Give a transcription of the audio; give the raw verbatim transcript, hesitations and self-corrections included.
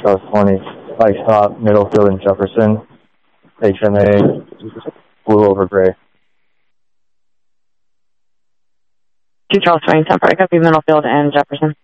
Charles twenty, Mike stop, Middlefield and Jefferson, H M A, blue over gray. two Charles twenty, ten, I copy Middlefield and Jefferson.